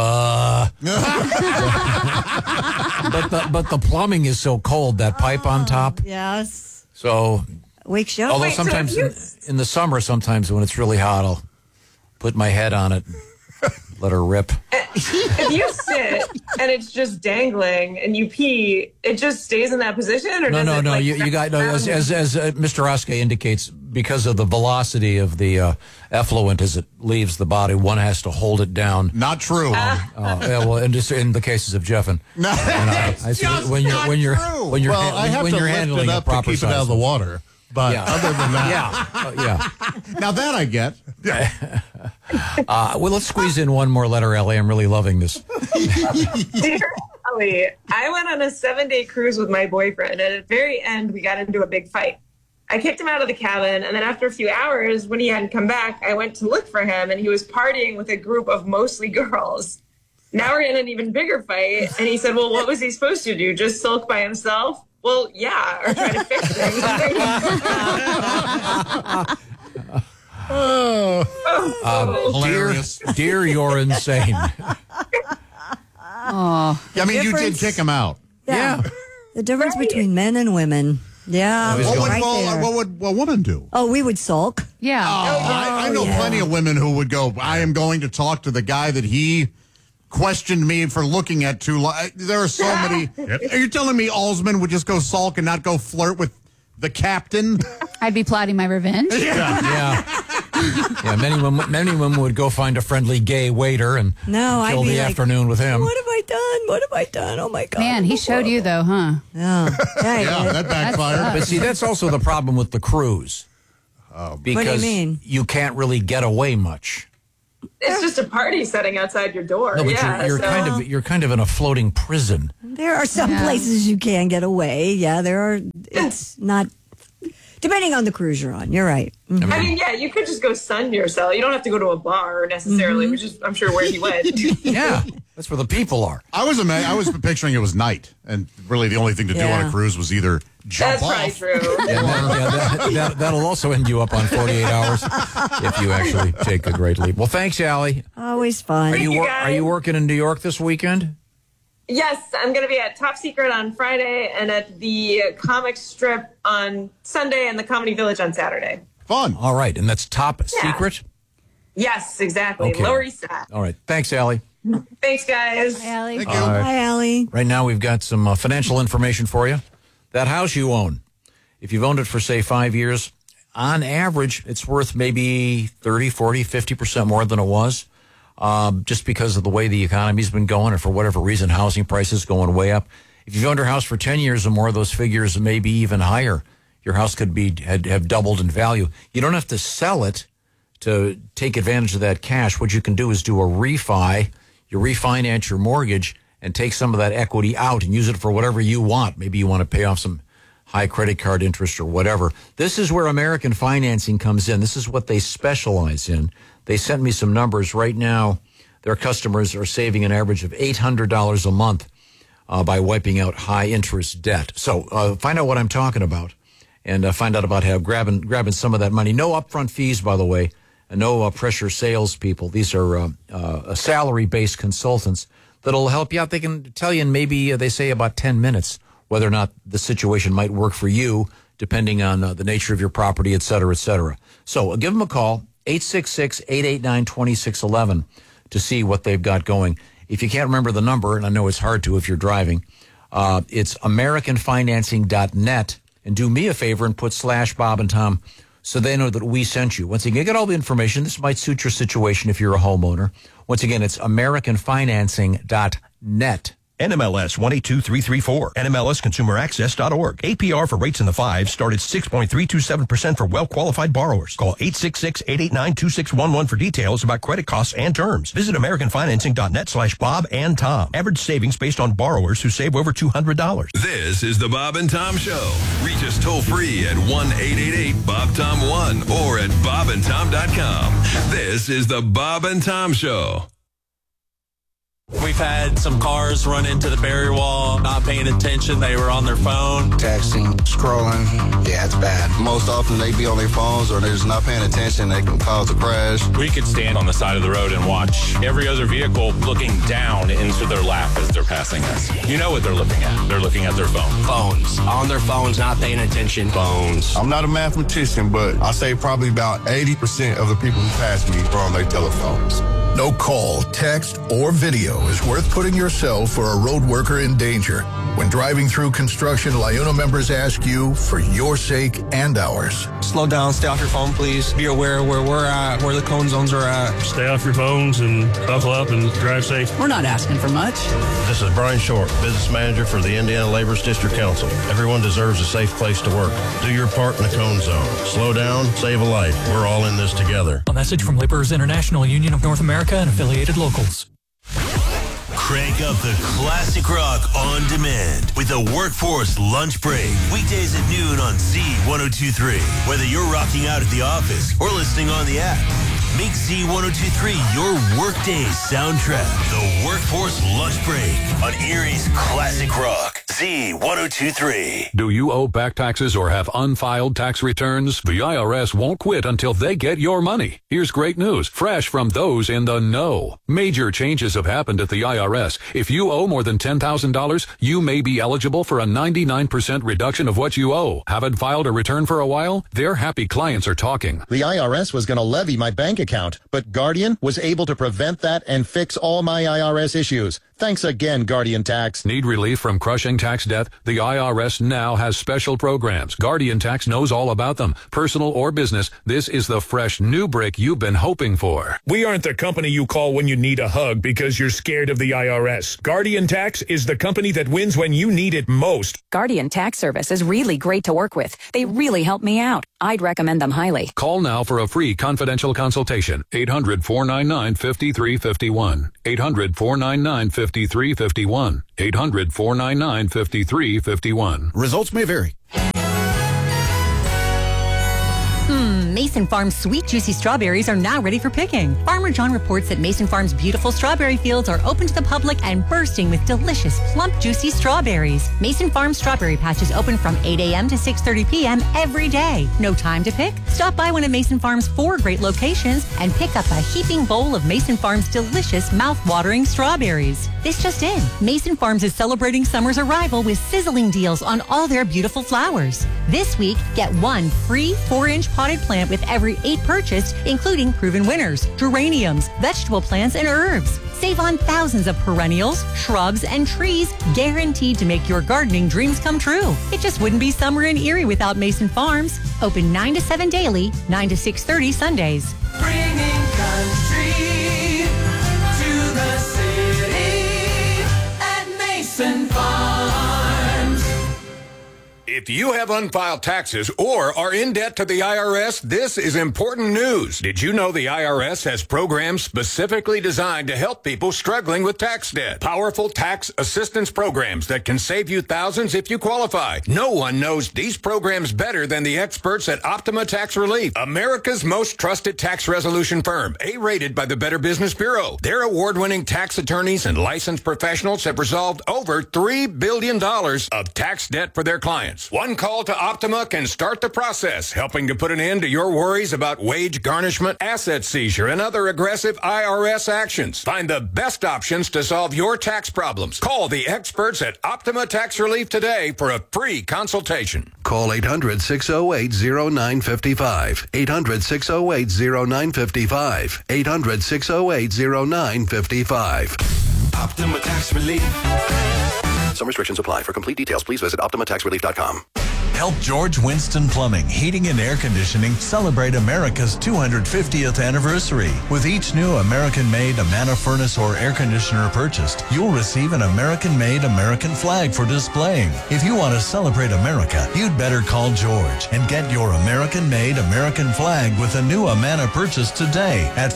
but the plumbing is so cold, that pipe on top. yes. So, Wakes you up. although Wait, so sometimes if in the summer, sometimes when it's really hot, I'll put my head on it and let her rip. If you sit and it's just dangling and you pee, it just stays in that position? Or No. does it, like, You got, no, as Mr. Oskey indicates, because of the velocity of the effluent as it leaves the body, one has to hold it down. Not true. Yeah, well, in the cases of Jeffin. I see when you're Well, I have to lift handling it a up to proper keep it out of the water. But Yeah. other than that, yeah. Now that I get. Well, let's squeeze in one more letter, Ellie. I'm really loving this. Dear Ellie, I went on a 7-day cruise with my boyfriend, and at the very end, we got into a big fight. I kicked him out of the cabin, and then after a few hours, when he hadn't come back, I went to look for him, and he was partying with a group of mostly girls. Now we're in an even bigger fight, and he said, well, what was he supposed to do? Just sulk by himself? Well, yeah, or try to fix things. Hilarious. Dear, you're insane. Oh, I mean, you did difference- kick him out. Yeah. The difference between men and women. Yeah. right there. What would a woman do? Oh, we would sulk. yeah. I know plenty of women who would go, I am going to talk to the guy that he questioned me for looking at too long. There are so many. Are you telling me Alsman would just go sulk and not go flirt with the captain? I'd be plotting my revenge. Yeah. Yeah, many women would go find a friendly gay waiter and kill the afternoon with him. What have I done? What have I done? Oh, my God. Man, he showed you, though, huh? Yeah. Yeah, that backfired. But see, that's also the problem with the cruise. Because What do you mean? you can't really get away much. It's just a party setting outside your door. No, but yeah, you're kind of in a floating prison. There are some places you can get away. Yeah, there are. It's not. Depending on the cruise you're on. You're right. Mm-hmm. I mean, yeah, you could just go sun yourself. You don't have to go to a bar necessarily, which is, I'm sure, where he went. Yeah, that's where the people are. I was picturing it was night, and really the only thing to do on a cruise was either jump off. That's probably true. That'll also end you up on 48 hours if you actually take a great leap. Well, thanks, Allie. Always fun. Are you working in New York this weekend? Yes, I'm going to be at Top Secret on Friday and at the comic strip on Sunday and the Comedy Village on Saturday. Fun. All right, and that's Top Secret? Yes, exactly. Okay. Lower East Side. All right. Thanks, Allie. Thanks, guys. Hi, Allie. Thank you. Hi, Allie. Right now, we've got some financial information for you. That house you own, if you've owned it for, say, 5 years, on average, it's worth maybe 30, 40, 50% more than it was. Just because of the way the economy's been going, or for whatever reason, housing prices going way up. If you've owned your house for 10 years or more, those figures may be even higher. Your house could have doubled in value. You don't have to sell it to take advantage of that cash. What you can do is do a refi. You refinance your mortgage and take some of that equity out and use it for whatever you want. Maybe you want to pay off some high credit card interest or whatever. This is where American Financing comes in. This is what they specialize in. They sent me some numbers. Right now, their customers are saving an average of $800 a month by wiping out high-interest debt. So find out what I'm talking about and find out about how grabbing some of that money. No upfront fees, by the way, and no pressure salespeople. These are salary-based consultants that'll help you out. They can tell you in maybe, they say, about 10 minutes whether or not the situation might work for you, depending on the nature of your property, et cetera, et cetera. So give them a call. 866-889-2611 to see what they've got going. If you can't remember the number, and I know it's hard to if you're driving, it's AmericanFinancing.net. And do me a favor and put /Bob and Tom so they know that we sent you. Once again, get all the information. This might suit your situation if you're a homeowner. Once again, it's AmericanFinancing.net. NMLS 182334, NMLSConsumerAccess.org. APR for rates in the 5s start at 6.327% for well-qualified borrowers. Call 866-889-2611 for details about credit costs and terms. Visit AmericanFinancing.net/Bob and Tom. Average savings based on borrowers who save over $200. This is the Bob and Tom Show. Reach us toll free at 1-888-BOB-TOM-1 or at bobandtom.com. This is the Bob and Tom Show. We've had some cars run into the barrier wall, not paying attention. They were on their phone. Texting, scrolling. Yeah, it's bad. Most often they be on their phones or they're just not paying attention. They can cause a crash. We could stand on the side of the road and watch every other vehicle looking down into their lap as they're passing us. You know what they're looking at. They're looking at their phone. Phones. On their phones, not paying attention. Phones. I'm not a mathematician, but I say probably about 80% of the people who pass me are on their telephones. No call, text, or video is worth putting yourself or a road worker in danger. When driving through construction, LIUNA members ask you for your sake and ours. Slow down, stay off your phone, please. Be aware of where we're at, where the cone zones are at. Stay off your phones and buckle up and drive safe. We're not asking for much. This is Brian Short, business manager for the Indiana Laborers District Council. Everyone deserves a safe place to work. Do your part in the cone zone. Slow down, save a life. We're all in this together. A message from Laborers International Union of North America and affiliated locals. Crank up the classic rock on demand with the Workforce Lunch Break. Weekdays at noon on Z1023. Whether you're rocking out at the office or listening on the app, make Z1023 your workday soundtrack. The Workforce Lunch Break on Erie's Classic Rock. Z1023. Do you owe back taxes or have unfiled tax returns? The IRS won't quit until they get your money. Here's great news, fresh from those in the know. Major changes have happened at the IRS. If you owe more than $10,000, you may be eligible for a 99% reduction of what you owe. Haven't filed a return for a while? Their happy clients are talking. The IRS was going to levy my bank account, but Guardian was able to prevent that and fix all my IRS issues. Thanks again, Guardian Tax. Need relief from crushing tax debt? The IRS now has special programs. Guardian Tax knows all about them. Personal or business, this is the fresh new brick you've been hoping for. We aren't the company you call when you need a hug because you're scared of the IRS. Guardian Tax is the company that wins when you need it most. Guardian Tax Service is really great to work with. They really help me out. I'd recommend them highly. Call now for a free confidential consultation. 800-499-5351. 800-499-5351. 800-499-5351. Results may vary. Mason Farm's sweet, juicy strawberries are now ready for picking. Farmer John reports that Mason Farm's beautiful strawberry fields are open to the public and bursting with delicious, plump, juicy strawberries. Mason Farm strawberry patches open from 8 a.m. to 6:30 p.m. every day. No time to pick? Stop by one of Mason Farm's 4 great locations and pick up a heaping bowl of Mason Farm's delicious, mouth-watering strawberries. This just in, Mason Farms is celebrating summer's arrival with sizzling deals on all their beautiful flowers. This week, get 1 free 4-inch potted plant with every 8 purchased, including proven winners, geraniums, vegetable plants, and herbs. Save on thousands of perennials, shrubs, and trees guaranteed to make your gardening dreams come true. It just wouldn't be summer in Erie without Mason Farms. Open 9 to 7 daily, 9 to 6:30 Sundays. Bringing country to the city at Mason Farms. If you have unfiled taxes or are in debt to the IRS, this is important news. Did you know the IRS has programs specifically designed to help people struggling with tax debt? Powerful tax assistance programs that can save you thousands if you qualify. No one knows these programs better than the experts at Optima Tax Relief, America's most trusted tax resolution firm, A-rated by the Better Business Bureau. Their award-winning tax attorneys and licensed professionals have resolved over $3 billion of tax debt for their clients. One call to Optima can start the process, helping to put an end to your worries about wage garnishment, asset seizure, and other aggressive IRS actions. Find the best options to solve your tax problems. Call the experts at Optima Tax Relief today for a free consultation. Call 800-608-0955. 800-608-0955. 800-608-0955. Optima Tax Relief. Some restrictions apply. For complete details, please visit OptimaTaxRelief.com. Help George Winston Plumbing, Heating and Air Conditioning celebrate America's 250th anniversary. With each new American-made Amana furnace or air conditioner purchased, you'll receive an American-made American flag for displaying. If you want to celebrate America, you'd better call George and get your American-made American flag with a new Amana purchase today at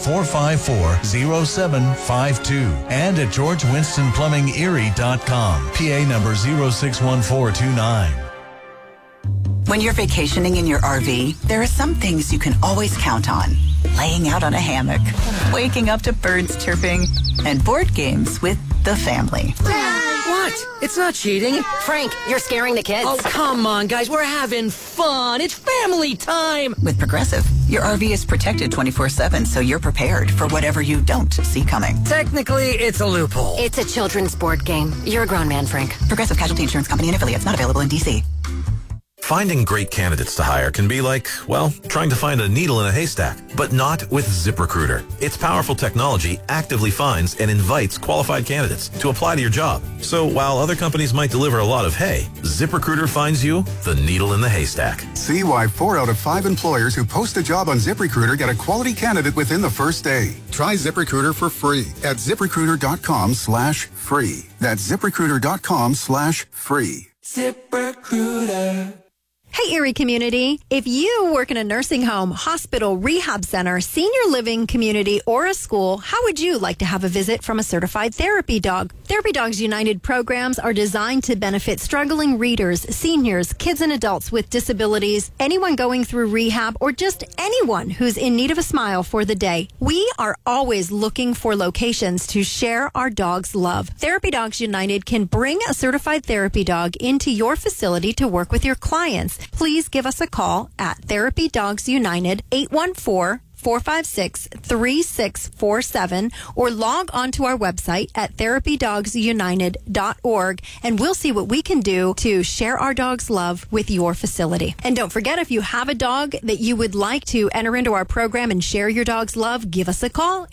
454-0752 and at GeorgeWinstonPlumbingErie.com. PA number 061429. When you're vacationing in your RV, there are some things you can always count on. Laying out on a hammock, waking up to birds chirping, and board games with the family. What? It's not cheating. Frank, you're scaring the kids. Oh, come on, guys. We're having fun. It's family time. With Progressive, your RV is protected 24/7, so you're prepared for whatever you don't see coming. Technically, it's a loophole. It's a children's board game. You're a grown man, Frank. Progressive Casualty Insurance Company and affiliates, not available in D.C. Finding great candidates to hire can be like, well, trying to find a needle in a haystack, but not with ZipRecruiter. Its powerful technology actively finds and invites qualified candidates to apply to your job. So while other companies might deliver a lot of hay, ZipRecruiter finds you the needle in the haystack. See why 4 out of 5 employers who post a job on ZipRecruiter get a quality candidate within the first day. Try ZipRecruiter for free at ZipRecruiter.com/free. That's ZipRecruiter.com/free. ZipRecruiter. Hey, Erie community. If you work in a nursing home, hospital, rehab center, senior living community, or a school, how would you like to have a visit from a certified therapy dog? Therapy Dogs United programs are designed to benefit struggling readers, seniors, kids and adults with disabilities, anyone going through rehab, or just anyone who's in need of a smile for the day. We are always looking for locations to share our dog's love. Therapy Dogs United can bring a certified therapy dog into your facility to work with your clients. Please give us a call at Therapy Dogs United, 814 1-800-456-3647 or log on to our website at therapydogsunited.org, and we'll see what we can do to share our dog's love with your facility. And don't forget, if you have a dog that you would like to enter into our program and share your dog's love, give us a call,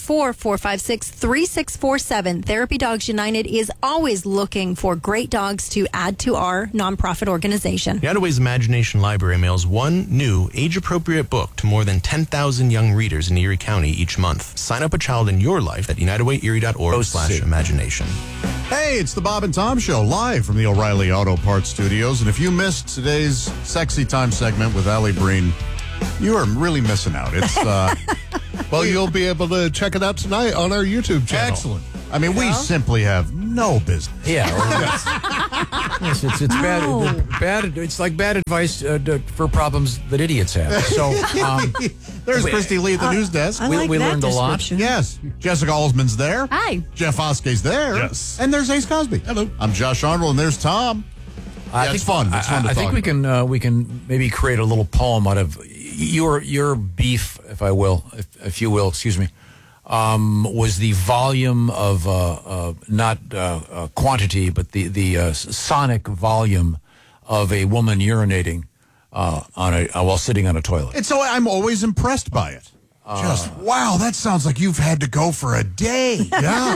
814-456-3647. Therapy Dogs United is always looking for great dogs to add to our nonprofit organization. Nottoway's Imagination Library mails one new age-appropriate book to more than 10,000 young readers in Erie County each month. Sign up a child in your life at unitedwayerie.org/imagination. Hey, it's the Bob and Tom Show, live from the O'Reilly Auto Parts Studios. And if you missed today's Sexy Time segment with Allie Breen, you are really missing out. It's well, you'll be able to check it out tonight on our YouTube channel. Excellent. I mean, we simply have no business. Yeah. Yes, it's bad. It's like bad advice for problems that idiots have. So there's Christy Lee at the news desk. We learned a lot. Yes. Jessica Alsman's there. Hi. Jeff Oskey's there. Yes. And there's Ace Cosby. Hello. I'm Josh Arnold, and there's Tom. It's fun. It's fun to I talk think we can maybe create a little poem out of your beef, if you will, excuse me. Was the volume of not quantity, but the sonic volume of a woman urinating while sitting on a toilet. And so I'm always impressed by it. Just wow, that sounds like you've had to go for a day. Yeah.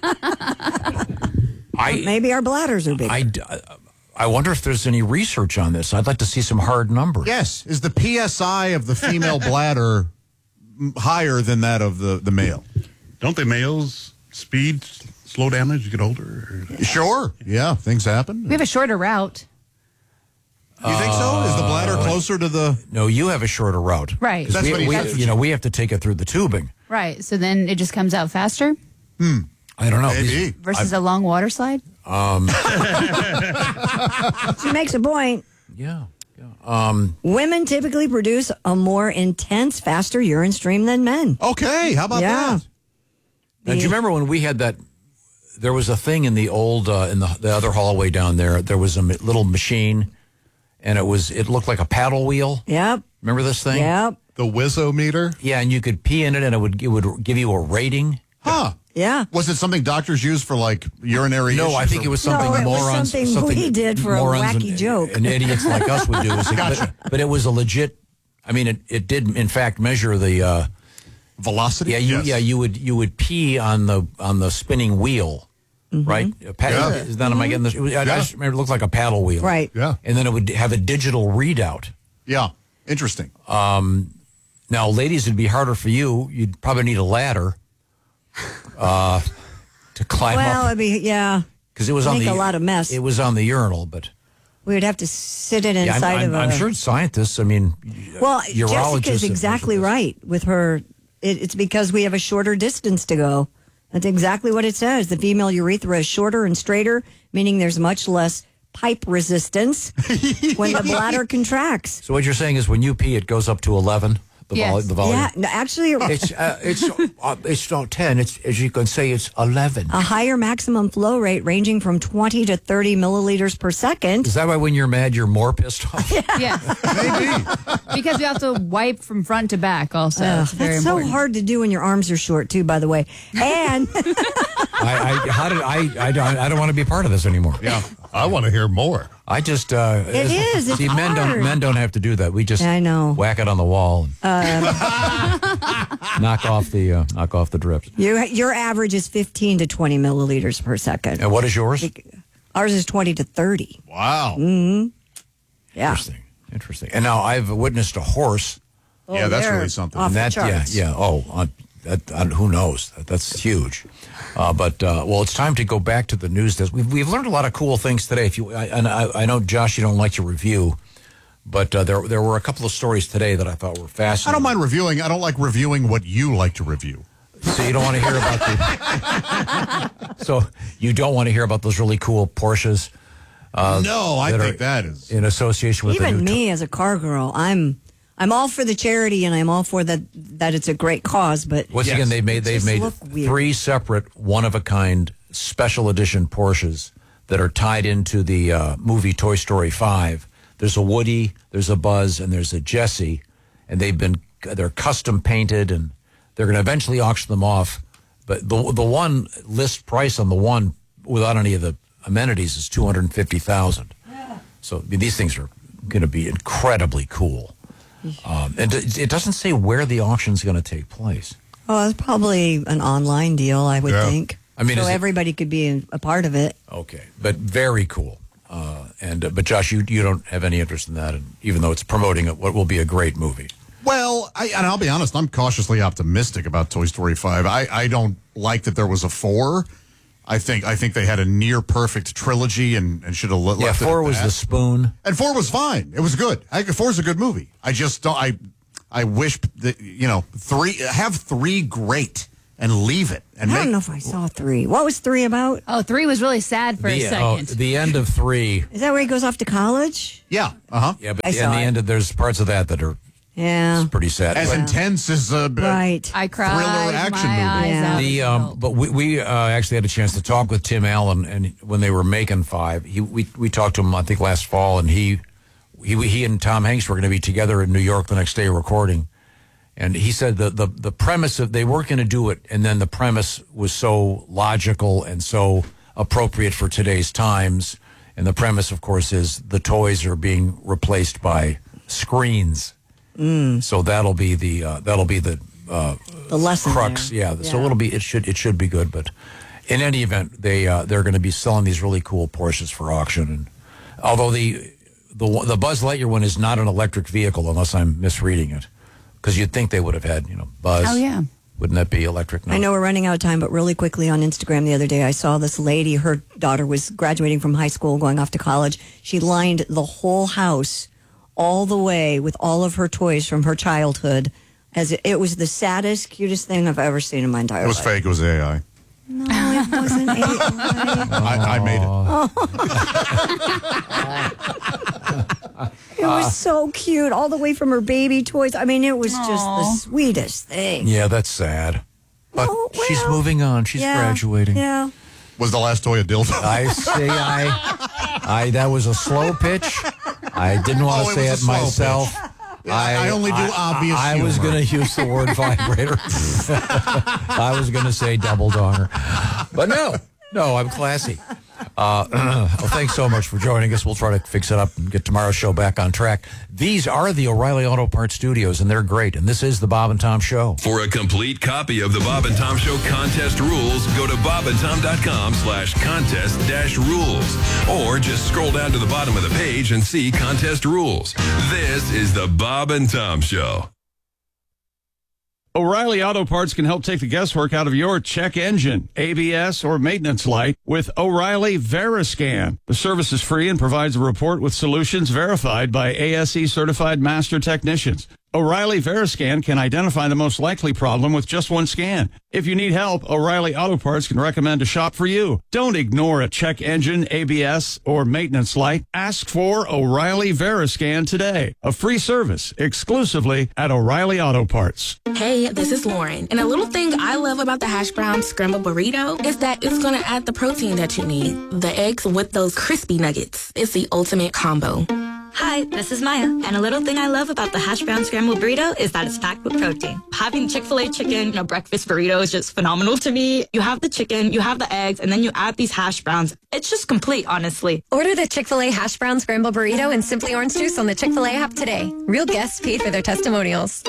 Maybe our bladders are big. I wonder if there's any research on this. I'd like to see some hard numbers. Yes. Is the PSI of the female bladder higher than that of the male? Don't the males speed slow down as you get older? Sure. Yeah, things happen. We have a shorter route. You think so? Is the bladder closer to the... No, you have a shorter route. Right. That's what he said. We have to take it through the tubing. Right. So then it just comes out faster? I don't know. Maybe. Versus a long water slide? She makes a point. Yeah. Women typically produce a more intense, faster urine stream than men. Okay, how about that? Now, do you remember when we had that? There was a thing in the old, in the other hallway down there. There was a little machine, and it looked like a paddle wheel. Yep. Remember this thing? Yep. The Wizzometer? Yeah, and you could pee in it, and it would give you a rating. Huh. Yeah. Was it something doctors use for like urinary No, issues? I think it was something morons. Something we did for a wacky joke. And idiots like us would do. But it was a legit. I mean, it did in fact measure the velocity. Yeah, you would pee on the spinning wheel, right? Is that am I getting this? I just remember it looked like a paddle wheel, right? Yeah, and then it would have a digital readout. Yeah, interesting. Now, ladies, it'd be harder for you. You'd probably need a ladder. To climb up. Well, it'd be, because it was make a lot of mess. It was on the urinal, but we would have to sit it inside of a... I'm sure scientists, well, Jessica's exactly right with her. It's because we have a shorter distance to go. That's exactly what it says. The female urethra is shorter and straighter, meaning there's much less pipe resistance when the bladder contracts. So what you're saying is when you pee, it goes up to 11? The volume. Yeah, no, actually, it's not 10. It's, as you can say, it's 11. A higher maximum flow rate ranging from 20 to 30 milliliters per second. Is that why when you're mad, you're more pissed off? Yeah. Maybe. Because you have to wipe from front to back also. It's very that's important. so hard to do when your arms are short, too, by the way. And I don't want to be a part of this anymore. Yeah, I want to hear more. I just it is. It's hard. Men don't have to do that. We just whack it on the wall and knock off the drips. Your average is 15 to 20 milliliters per second. And what is yours? Ours is 20 to 30. Wow. Mm-hmm. Yeah. Interesting. And now I've witnessed a horse. Yeah, that's really something. Off the charts. Who knows? That's huge. But it's time to go back to the news desk. We've learned a lot of cool things today. I know, Josh, you don't like to review, but there were a couple of stories today that I thought were fascinating. I don't mind reviewing. I don't like reviewing what you like to review. So you don't want to hear about So you don't want to hear about those really cool Porsches? No, I think that is in association with even me as a car girl. I'm all for the charity, and I'm all for that it's a great cause. But once again, they've made 3 separate one-of-a-kind special edition Porsches that are tied into the movie Toy Story 5. There's a Woody, there's a Buzz, and there's a Jessie, and they've been they're custom painted, and they're going to eventually auction them off. But the one list price on the one without any of the amenities is $250,000. So I mean, these things are going to be incredibly cool. And it doesn't say where the auction's going to take place. Oh, it's probably an online deal, I would think. I mean, so everybody could be a part of it. Okay, but very cool. But Josh, you don't have any interest in that, and even though it's promoting what will be a great movie. Well, and I'll be honest, I'm cautiously optimistic about Toy Story 5. I don't like that there was a 4. I think they had a near perfect trilogy and should have left it. 4 was the spoon, and 4 was fine. It was good. 4 is a good movie. I just don't. I wish that 3 great and leave it. And I don't know if I saw 3. What was 3 about? Oh, 3 was really sad for a second. The end of 3. Is that where he goes off to college? Yeah. Yeah, but in the end, there's parts of that are. Yeah, it's pretty sad. As intense as a right. I cried. Thriller action movie. But we actually had a chance to talk with Tim Allen, and when they were making 5, we talked to him I think last fall, and he and Tom Hanks were going to be together in New York the next day recording, and he said the premise of they weren't going to do it, and then the premise was so logical and so appropriate for today's times, and the premise, of course, is the toys are being replaced by screens. So that'll be the lesson crux. there. Yeah. So it should be good. But in any event, they're going to be selling these really cool Porsches for auction. And although the Buzz Lightyear one is not an electric vehicle, unless I'm misreading it, because you'd think they would have had Buzz. Oh yeah. Wouldn't that be electric? No. I know we're running out of time, but really quickly on Instagram the other day, I saw this lady. Her daughter was graduating from high school, going off to college. She lined the whole house all the way with all of her toys from her childhood. As it was the saddest, cutest thing I've ever seen in my entire life. It was fake. It was AI. No, it wasn't AI. I made it. It was so cute, all the way from her baby toys. I mean, it was just the sweetest thing. Yeah, that's sad. But she's moving on. She's graduating. Yeah. Was the last toy a dildo? I say that was a slow pitch. I didn't want to say it myself. I only do obvious I was going to use the word vibrator. I was going to say double donger. But no, I'm classy. Well, thanks so much for joining us. We'll try to fix it up and get tomorrow's show back on track. These are the O'Reilly Auto Parts Studios, and they're great. And this is the Bob and Tom Show. For a complete copy of the Bob and Tom Show contest rules, go to bobandtom.com/contest-rules. Or just scroll down to the bottom of the page and see contest rules. This is the Bob and Tom Show. O'Reilly Auto Parts can help take the guesswork out of your check engine, ABS, or maintenance light with O'Reilly Veriscan. The service is free and provides a report with solutions verified by ASE certified master technicians. O'Reilly Veriscan can identify the most likely problem with just one scan. If you need help, O'Reilly Auto Parts can recommend a shop for you. Don't ignore a check engine, ABS, or maintenance light. Ask for O'Reilly Veriscan today. A free service exclusively at O'Reilly Auto Parts. Hey, this is Lauren. And a little thing I love about the hash brown scrambled burrito is that it's going to add the protein that you need. The eggs with those crispy nuggets. It's the ultimate combo. Hi, this is Maya, and a little thing I love about the hash brown scrambled burrito is that it's packed with protein. Having Chick-fil-A chicken, breakfast burrito is just phenomenal to me. You have the chicken, you have the eggs, and then you add these hash browns. It's just complete, honestly. Order the Chick-fil-A hash brown scrambled burrito and Simply Orange Juice on the Chick-fil-A app today. Real guests paid for their testimonials.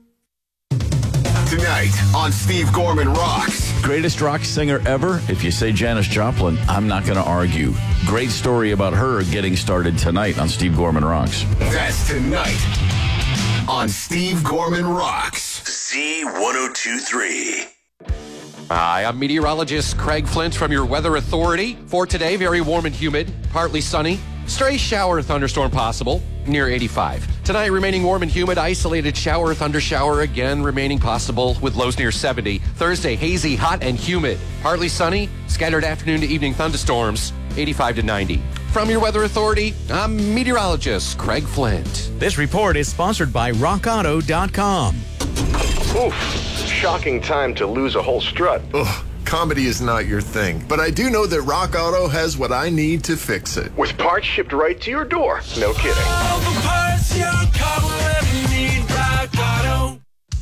Tonight on Steve Gorman Rocks. Greatest rock singer ever? If you say Janis Joplin, I'm not going to argue. Great story about her getting started tonight on Steve Gorman Rocks. That's tonight on Steve Gorman Rocks. Z1023. Hi, I'm meteorologist Craig Flint from your Weather Authority. For today, very warm and humid, partly sunny. Stray shower thunderstorm possible, near 85. Tonight, remaining warm and humid, isolated shower, thundershower, again remaining possible with lows near 70. Thursday, hazy, hot, and humid. Partly sunny, scattered afternoon to evening thunderstorms, 85 to 90. From your Weather Authority, I'm meteorologist Craig Flint. This report is sponsored by RockAuto.com. Oof, shocking time to lose a whole strut. Ugh. Comedy is not your thing, but I do know that Rock Auto has what I need to fix it. With parts shipped right to your door. No kidding. All the parts your car will ever need, Rock Auto.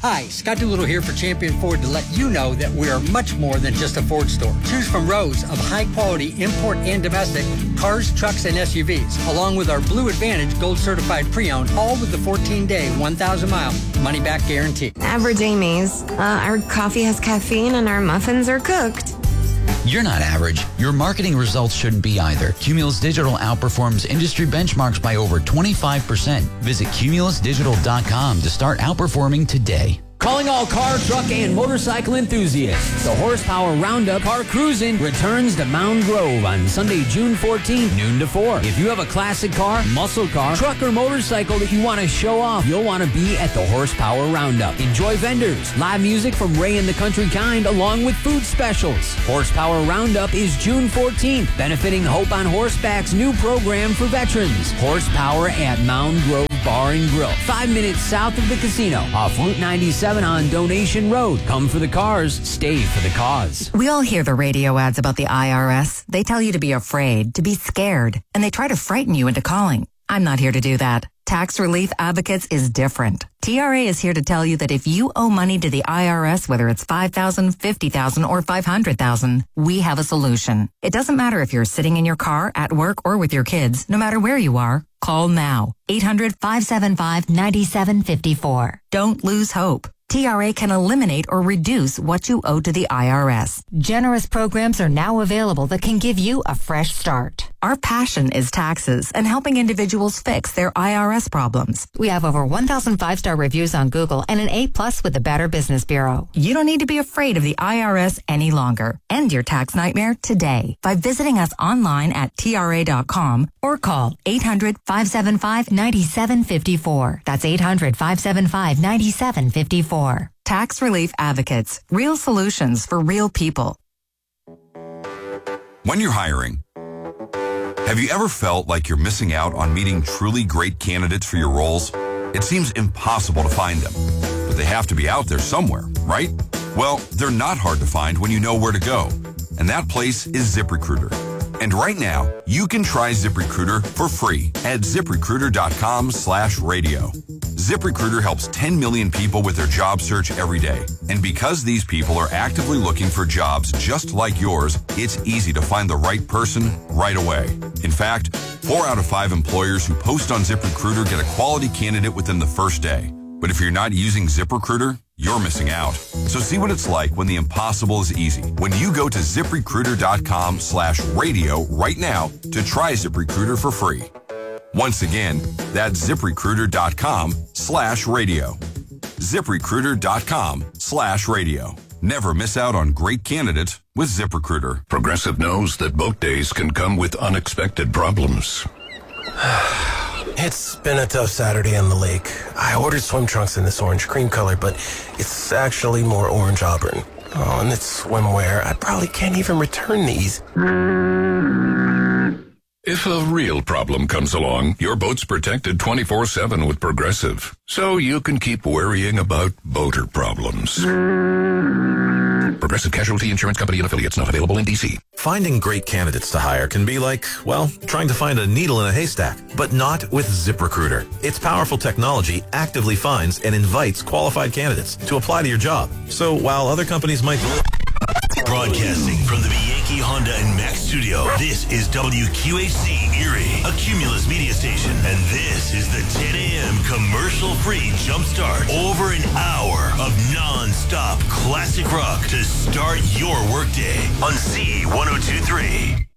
Hi, Scott Doolittle here for Champion Ford to let you know that we are much more than just a Ford store. Choose from rows of high-quality import and domestic cars, trucks, and SUVs, along with our Blue Advantage Gold Certified Pre-Owned, all with the 14-day, 1,000-mile money-back guarantee. Average Amy's. Our coffee has caffeine and our muffins are cooked. You're not average. Your marketing results shouldn't be either. Cumulus Digital outperforms industry benchmarks by over 25%. Visit cumulusdigital.com to start outperforming today. Calling all car, truck, and motorcycle enthusiasts. The Horsepower Roundup Car Cruising returns to Mound Grove on Sunday, June 14th, noon to 4. If you have a classic car, muscle car, truck, or motorcycle that you want to show off, you'll want to be at the Horsepower Roundup. Enjoy vendors, live music from Ray and the Country Kind, along with food specials. Horsepower Roundup is June 14th, benefiting Hope on Horseback's new program for veterans. Horsepower at Mound Grove Bar and Grill, 5 minutes south of the casino, off Route 97 on Donation Road. Come for the cars, stay for the cause. We all hear the radio ads about the IRS. They tell you to be afraid, to be scared, and they try to frighten you into calling. I'm not here to do that. Tax Relief Advocates is different. TRA is here to tell you that if you owe money to the IRS, whether it's $5,000, $50,000, or $500,000, we have a solution. It doesn't matter if you're sitting in your car, at work, or with your kids. No matter where you are, call now. 800-575-9754. Don't lose hope. TRA can eliminate or reduce what you owe to the IRS. Generous programs are now available that can give you a fresh start. Our passion is taxes and helping individuals fix their IRS problems. We have over 1,000 5-star reviews on Google and an A+ with the Better Business Bureau. You don't need to be afraid of the IRS any longer. End your tax nightmare today by visiting us online at TRA.com or call 800-575-9754. That's 800-575-9754. Tax Relief Advocates. Real solutions for real people. When you're hiring, have you ever felt like you're missing out on meeting truly great candidates for your roles? It seems impossible to find them, but they have to be out there somewhere, right? Well, they're not hard to find when you know where to go, and that place is ZipRecruiter. And right now, you can try ZipRecruiter for free at ZipRecruiter.com/radio. ZipRecruiter helps 10 million people with their job search every day. And because these people are actively looking for jobs just like yours, it's easy to find the right person right away. In fact, 4 out of 5 employers who post on ZipRecruiter get a quality candidate within the first day. But if you're not using ZipRecruiter, you're missing out. So see what it's like when the impossible is easy. When you go to ZipRecruiter.com/radio right now to try ZipRecruiter for free. Once again, that's ZipRecruiter.com/radio. ZipRecruiter.com/radio. Never miss out on great candidates with ZipRecruiter. Progressive knows that boat days can come with unexpected problems. It's been a tough Saturday on the lake. I ordered swim trunks in this orange cream color, but it's actually more orange auburn. Oh, and it's swimwear. I probably can't even return these. If a real problem comes along, your boat's protected 24/7 with Progressive, so you can keep worrying about boater problems. Progressive Casualty Insurance Company and affiliates, not available in D.C. Finding great candidates to hire can be like, well, trying to find a needle in a haystack, but not with ZipRecruiter. Its powerful technology actively finds and invites qualified candidates to apply to your job. So while other companies might... Broadcasting from the Bianchi Honda and Mack studio, this is WQHC Erie, a Cumulus media station, and this is the 10 a.m. commercial-free jumpstart. Over an hour of non-stop classic rock to start your workday on C1023.